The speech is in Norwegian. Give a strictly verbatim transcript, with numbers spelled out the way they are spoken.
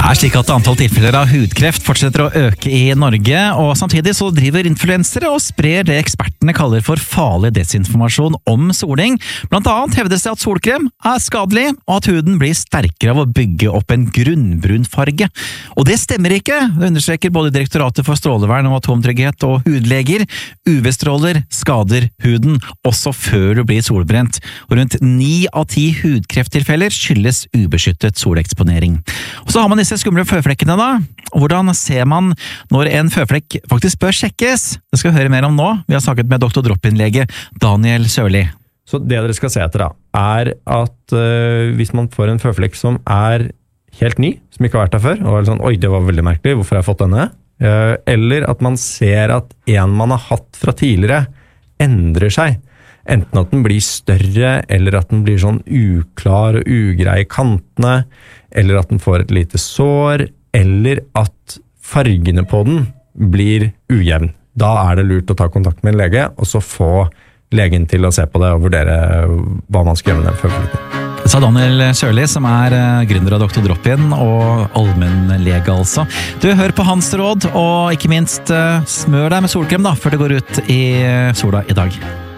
Det er slik at antall tilfeller av hudkreft fortsetter å øke i Norge, og samtidig så driver influensere og sprer det ekspertene kaller for farlig desinformasjon om soling. Blant annet hevdes det at solkrem er skadelig, og at huden blir sterkere av å bygge opp en grunnbrun farge. Og det stemmer ikke, det understreker både Direktoratet for strålevern og atomtrygghet og hudleger. U V-stråler skader huden, også før du blir solbrent, og rundt ni av ti hudkrefttilfeller skyldes ubeskyttet soleksponering. Og så har man disse skumle føflekkene da. Hvordan ser man når en føflekk faktisk bør sjekkes? Det skal vi høre mer om nå. Vi har snakket med doktor Drop-in-lege Daniel Sørli. Så det dere skal se etter da, er at uh, hvis man får en føflekk som er helt ny, som ikke har vært der før, og er sånn, oi, det var veldig merkelig, hvorfor har jeg fått denne? Uh, eller at man ser at en man har hatt fra tidligere endrer seg. Enten at den blir større, eller at den blir sånn uklar og ugrei i kantene, eller at den får et lite sår, eller at fargene på den blir ujevn. Da er det lurt å ta kontakt med en lege, og så få legen til å se på det og vurdere hva man skal gjøre med den føflekken. Det sa Daniel Sørli, som er gründer av doktor Drop-in og allmennlege altså. Du, hør på hans råd, og ikke minst smør deg med solkrem da, før det går ut i sola i dag.